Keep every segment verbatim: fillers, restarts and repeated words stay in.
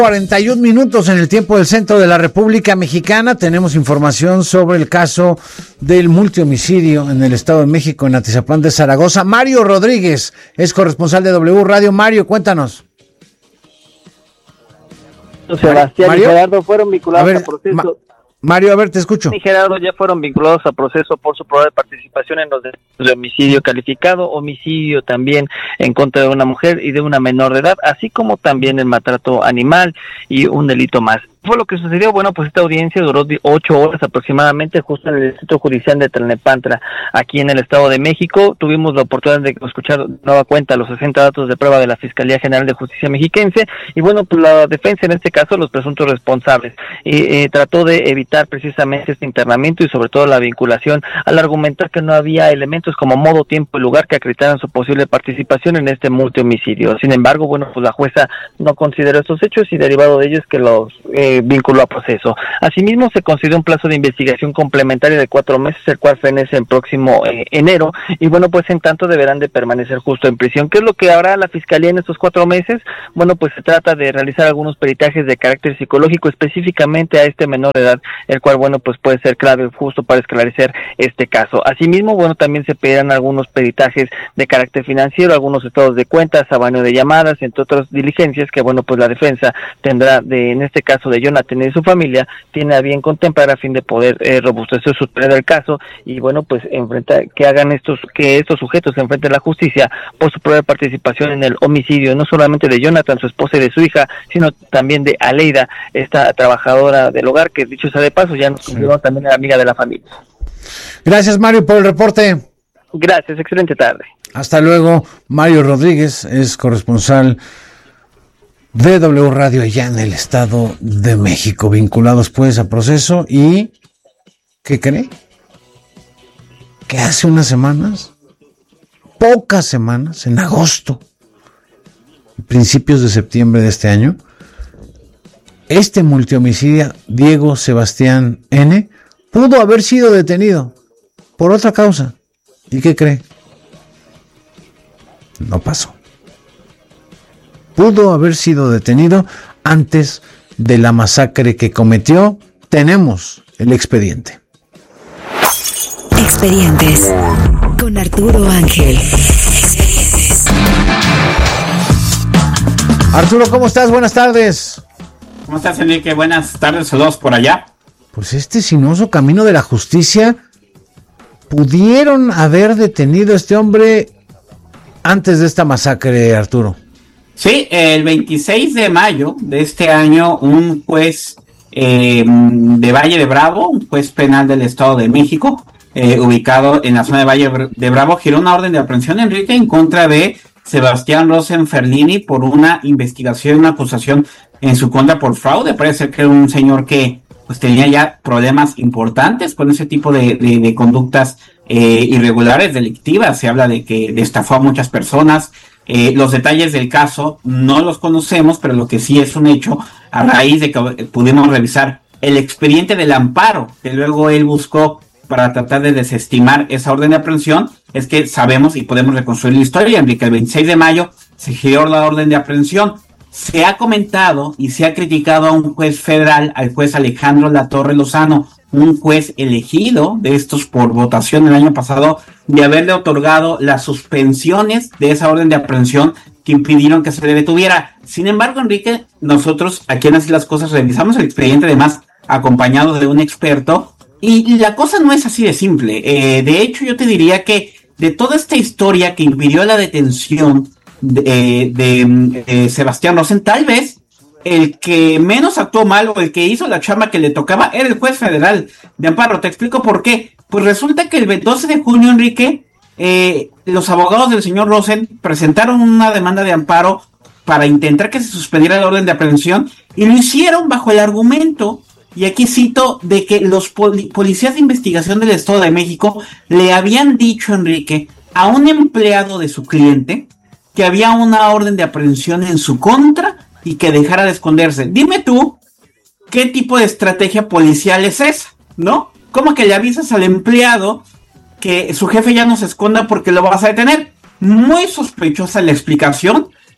cuarenta y un minutos en el tiempo del centro de la República Mexicana. Tenemos información sobre el caso del multihomicidio en el Estado de México, en Atizapán de Zaragoza. Mario Rodríguez es corresponsal de W Radio. Mario, cuéntanos. Sebastián Mario, y Gerardo fueron vinculados a ver, a proceso. Ma- Mario, a ver, te escucho. Y Gerardo ya fueron vinculados a proceso por su probable participación en los delitos de homicidio calificado, homicidio también en contra de una mujer y de una menor de edad, así como también el maltrato animal y un delito más. Fue lo que sucedió. Bueno, pues esta audiencia duró ocho horas aproximadamente, justo en el Distrito Judicial de Tlalnepantla, aquí en el Estado de México. Tuvimos la oportunidad de escuchar de nueva cuenta los sesenta datos de prueba de la Fiscalía General de Justicia Mexiquense, y bueno, pues la defensa, en este caso los presuntos responsables, eh, eh, trató de evitar precisamente este internamiento y sobre todo la vinculación, al argumentar que no había elementos como modo, tiempo y lugar que acreditaran su posible participación en este multihomicidio. Sin embargo, bueno, pues la jueza no consideró estos hechos y derivado de ellos que los eh, vinculó a proceso. Asimismo, se concedió un plazo de investigación complementaria de cuatro meses, el cual fenece el próximo eh, enero, y bueno, pues en tanto deberán de permanecer justo en prisión. ¿Qué es lo que hará la Fiscalía en estos cuatro meses? Bueno, pues se trata de realizar algunos peritajes de carácter psicológico específicamente a este menor de edad, el cual, bueno, pues puede ser clave justo para esclarecer este caso. Asimismo, bueno, también se pedirán algunos peritajes de carácter financiero, algunos estados de cuentas, sabaneo de llamadas, entre otras diligencias que, bueno, pues la defensa tendrá de, en este caso, de Jonathan y su familia, tiene a bien contemplar a fin de poder eh, robustecer su del caso y, bueno, pues enfrentar, que hagan estos, que estos sujetos se enfrenten a la justicia por su propia participación en el homicidio, no solamente de Jonathan, su esposa y de su hija, sino también de Aleida, esta trabajadora del hogar, que dicho sea de paso, ya nos confirmó sí. También la amiga de la familia. Gracias, Mario, por el reporte. Gracias, excelente tarde. Hasta luego. Mario Rodríguez es corresponsal de W Radio allá en el Estado de México, vinculados pues a proceso. ¿Y qué cree? Que hace unas semanas, pocas semanas, en agosto, principios de septiembre de este año, este multihomicidio Diego Sebastián N. pudo haber sido detenido por otra causa. ¿Y qué cree? No pasó. Pudo haber sido detenido antes de la masacre que cometió. Tenemos el expediente. Expedientes con Arturo Ángel. Arturo, ¿cómo estás? Buenas tardes. ¿Cómo estás, Enrique? Buenas tardes, saludos por allá. Pues este sinuoso camino de la justicia, pudieron haber detenido a este hombre antes de esta masacre, Arturo. Sí, el veintiséis de mayo de este año, un juez eh, de Valle de Bravo, un juez penal del Estado de México, eh, ubicado en la zona de Valle de Bravo, giró una orden de aprehensión, Enrique, en contra de Sebastián Rosenferlini por una investigación, una acusación en su contra por fraude. Parece ser que era un señor que pues tenía ya problemas importantes con ese tipo de, de, de conductas eh, irregulares, delictivas. Se habla de que estafó a muchas personas. Eh, los detalles del caso no los conocemos, pero lo que sí es un hecho, a raíz de que pudimos revisar el expediente del amparo que luego él buscó para tratar de desestimar esa orden de aprehensión, es que sabemos y podemos reconstruir la historia, Enrique. El veintiséis de mayo se giró la orden de aprehensión. Se ha comentado y se ha criticado a un juez federal, al juez Alejandro Latorre Lozano, un juez elegido de estos por votación el año pasado, de haberle otorgado las suspensiones de esa orden de aprehensión que impidieron que se le detuviera. Sin embargo, Enrique, nosotros aquí en Así las Cosas revisamos el expediente, además acompañados de un experto, y la cosa no es así de simple. Eh, de hecho, yo te diría que de toda esta historia que impidió la detención de, de, de Sebastián Rosen, tal vez el que menos actuó mal o el que hizo la chamba que le tocaba era el juez federal de amparo. Te explico por qué. Pues resulta que el doce de junio, Enrique, eh, los abogados del señor Rosen presentaron una demanda de amparo para intentar que se suspendiera la orden de aprehensión, y lo hicieron bajo el argumento, y aquí cito, de que los poli- policías de investigación del Estado de México le habían dicho, Enrique, a un empleado de su cliente que había una orden de aprehensión en su contra y que dejara de esconderse. Dime tú, ¿qué tipo de estrategia policial es esa? ¿No? ¿Cómo que le avisas al empleado que su jefe ya no se esconda porque lo vas a detener? Muy sospechosa la explicación,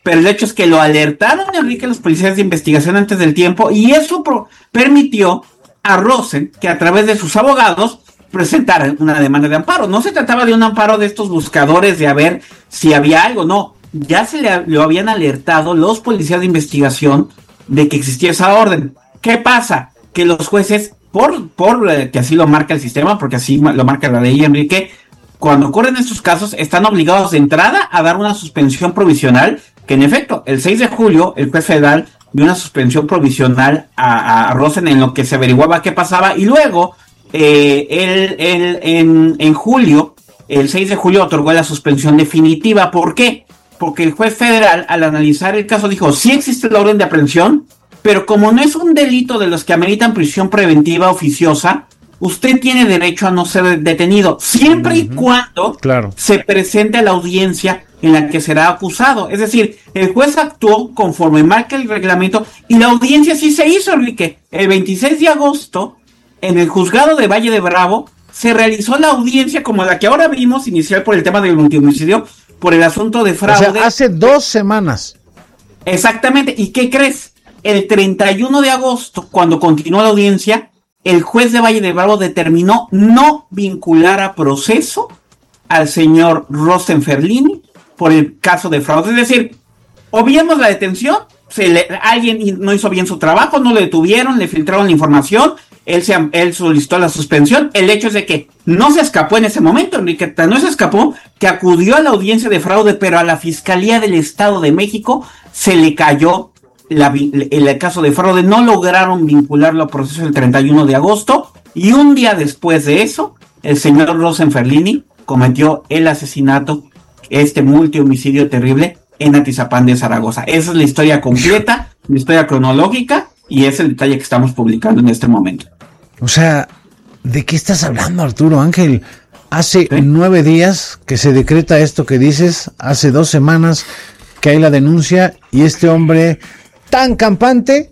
pero el hecho es que lo alertaron, Enrique, los policías de investigación antes del tiempo, y eso pro- permitió a Rosen que a través de sus abogados presentara una demanda de amparo. No se trataba de un amparo de estos buscadores de a ver si había algo, no, ya se le lo habían alertado los policías de investigación de que existía esa orden. ¿Qué pasa? Que los jueces, por, por eh, que así lo marca el sistema, porque así lo marca la ley, Enrique, cuando ocurren estos casos, están obligados de entrada a dar una suspensión provisional, que en efecto, el seis de julio, el juez federal dio una suspensión provisional a, a Rosen en lo que se averiguaba qué pasaba, y luego, eh, el, el, en, en julio, el seis de julio otorgó la suspensión definitiva. ¿Por qué? Porque el juez federal, al analizar el caso, dijo, sí existe la orden de aprehensión, pero como no es un delito de los que ameritan prisión preventiva oficiosa, usted tiene derecho a no ser detenido, siempre uh-huh. y cuando claro. se presente a la audiencia en la que será acusado. Es decir, el juez actuó conforme marca el reglamento, y la audiencia sí se hizo, Enrique. El veintiséis de agosto, en el juzgado de Valle de Bravo, se realizó la audiencia como la que ahora vimos, inicial por el tema del multihomicidio, por el asunto de fraude. O sea, hace dos semanas. Exactamente. ¿Y qué crees? El treinta y uno de agosto, cuando continuó la audiencia, el juez de Valle de Bravo determinó no vincular a proceso al señor Rosenferlini por el caso de fraude. Es decir, obviamos la detención, se le, alguien no hizo bien su trabajo, no lo detuvieron, le filtraron la información, él, se, él solicitó la suspensión. El hecho es de que no se escapó en ese momento, Enrique, no se escapó, que acudió a la audiencia de fraude, pero a la Fiscalía del Estado de México se le cayó La, el caso de fraude, no lograron vincularlo a proceso el treinta y uno de agosto, y un día después de eso, el señor Rosenferlini cometió el asesinato, este multihomicidio terrible, en Atizapán de Zaragoza. Esa es la historia completa, la historia cronológica, y es el detalle que estamos publicando en este momento. O sea, ¿de qué estás hablando, Arturo Ángel? Hace ¿Sí? nueve días que se decreta esto que dices, hace dos semanas que hay la denuncia, y este hombre tan campante,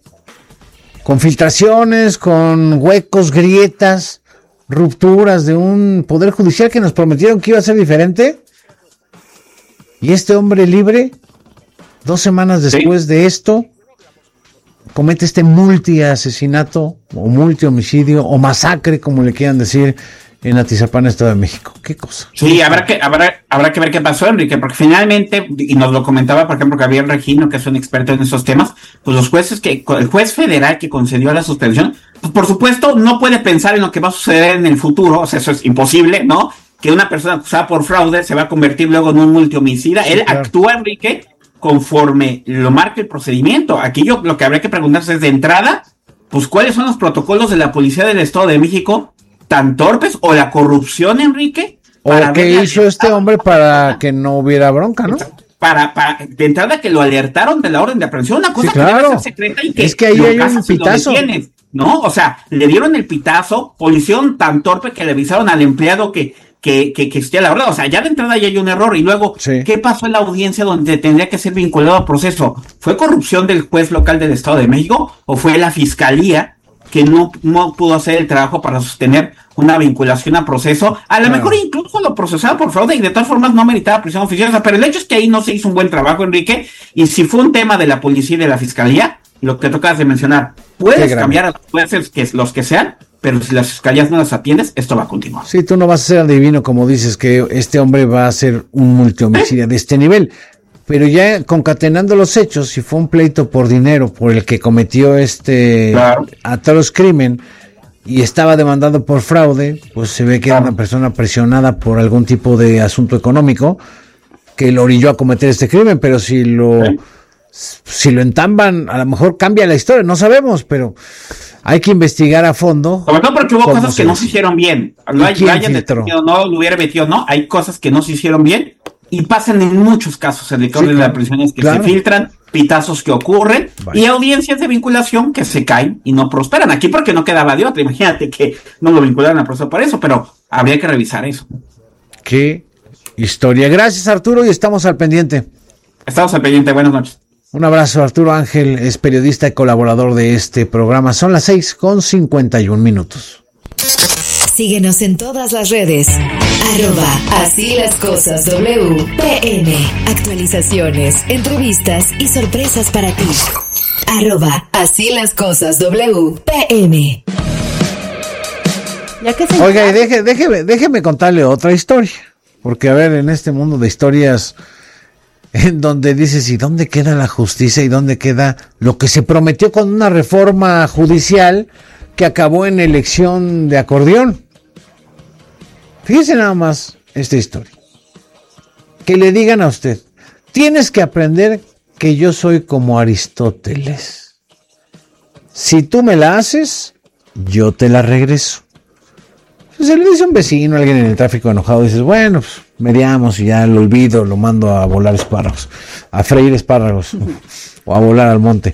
con filtraciones, con huecos, grietas, rupturas de un poder judicial que nos prometieron que iba a ser diferente, y este hombre libre, dos semanas después ¿Sí? de esto, comete este multi-asesinato, o multi-homicidio, o masacre, como le quieran decir, en Atizapán, Estado de México. ¿Qué cosa? Sí, habrá que, habrá, habrá que ver qué pasó, Enrique, porque finalmente, y nos lo comentaba, por ejemplo, Gabriel Regino, que es un experto en esos temas, pues los jueces que, el juez federal que concedió la suspensión, pues por supuesto no puede pensar en lo que va a suceder en el futuro, o sea, eso es imposible, ¿no? Que una persona acusada por fraude se va a convertir luego en un multihomicida. Sí, Él claro. actúa, Enrique, conforme lo marca el procedimiento. Aquí yo lo que habría que preguntarse es, de entrada, pues cuáles son los protocolos de la Policía del Estado de México tan torpes, o la corrupción, Enrique. O qué hizo este hombre para que no hubiera bronca, ¿no? Para, para, de entrada que lo alertaron de la orden de aprehensión, una cosa sí, claro. que debe ser secreta y que, es que ahí hay un pitazo. ¿No? O sea, le dieron el pitazo, policía tan torpe que le avisaron al empleado que, que, que, que existía la orden. O sea, ya de entrada ya hay un error. Y luego, sí. ¿qué pasó en la audiencia donde tendría que ser vinculado a proceso? ¿Fue corrupción del juez local del Estado de México o fue la fiscalía que no, no pudo hacer el trabajo para sostener una vinculación a proceso? A lo claro. mejor incluso lo procesaron por fraude y de todas formas no meritaba prisión oficiosa, pero el hecho es que ahí no se hizo un buen trabajo, Enrique, y si fue un tema de la policía y de la fiscalía, lo que tocas de mencionar, puedes cambiar a los jueces, que los que sean, pero si las fiscalías no las atiendes, esto va a continuar. Sí, tú no vas a ser adivino, como dices, que este hombre va a ser un multihomicidio ¿Eh? de este nivel. Pero ya concatenando los hechos, si fue un pleito por dinero por el que cometió este claro. atroz crimen y estaba demandado por fraude, pues se ve que claro. era una persona presionada por algún tipo de asunto económico que lo orilló a cometer este crimen. Pero si lo ¿Sí? si lo entamban, a lo mejor cambia la historia, no sabemos, pero hay que investigar a fondo. Sobre todo porque hubo cosas que no se hicieron bien. Lo hayan detenido, no lo hubiera metido, no, hay cosas que no se hicieron bien. Y pasan en muchos casos, en el caso sí, de las prisiones que claro. se filtran, pitazos que ocurren, vale. y audiencias de vinculación que se caen y no prosperan. Aquí porque no quedaba de otra, imagínate que no lo vincularan a proceso por eso, pero habría que revisar eso. Qué historia. Gracias, Arturo, y estamos al pendiente. Estamos al pendiente, buenas noches. Un abrazo, Arturo Ángel, es periodista y colaborador de este programa. Son las seis con cincuenta y un minutos. Síguenos en todas las redes. Arroba Así las Cosas W P M. Actualizaciones, entrevistas y sorpresas para ti. Arroba Así las Cosas W P M. Ya que se Oiga, y deje, déjeme, déjeme contarle otra historia. Porque, a ver, en este mundo de historias en donde dices, ¿y dónde queda la justicia? ¿Y dónde queda lo que se prometió con una reforma judicial que acabó en elección de acordeón? Fíjese nada más esta historia. Que le digan a usted, tienes que aprender que yo soy como Aristóteles. Si tú me la haces, yo te la regreso. Se le dice a un vecino, alguien en el tráfico enojado, dices, bueno, pues mediamos y ya lo olvido, lo mando a volar espárragos, a freír espárragos o a volar al monte.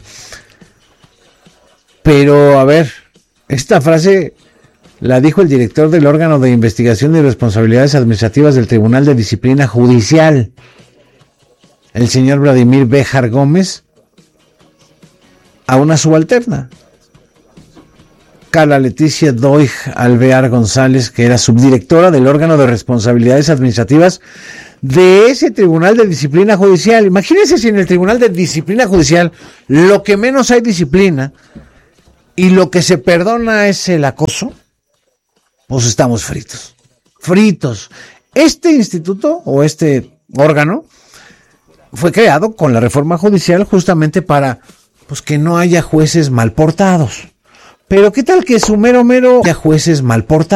Pero, a ver, esta frase la dijo el director del órgano de investigación y responsabilidades administrativas del Tribunal de Disciplina Judicial, el señor Vladimir Béjar Gómez, a una subalterna, Carla Leticia Doig Alvear González, que era subdirectora del órgano de responsabilidades administrativas de ese Tribunal de Disciplina Judicial. Imagínense si en el Tribunal de Disciplina Judicial lo que menos hay disciplina y lo que se perdona es el acoso, pues estamos fritos, fritos. Este instituto o este órgano fue creado con la reforma judicial justamente para, pues, que no haya jueces mal portados. Pero ¿qué tal que su mero mero haya jueces mal portados?